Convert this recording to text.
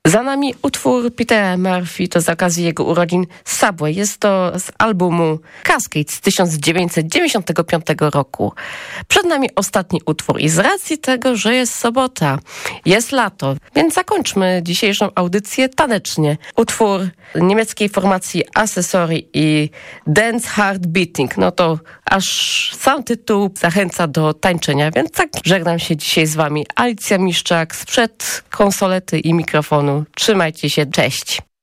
Za nami utwór Petera Murphy, to z okazji jego urodzin Subway. Jest to z albumu Cascade z 1995 roku. Przed nami ostatni utwór i z racji tego, że jest sobota, jest lato, więc zakończmy dzisiejszą audycję tanecznie. Utwór niemieckiej formacji Accessory i Dance Hard Beating. No to aż sam tytuł zachęca do tańczenia, więc tak żegnam się dzisiaj z wami. Alicja Miszczak sprzed konsolety i mikrofonu. Trzymajcie się, cześć.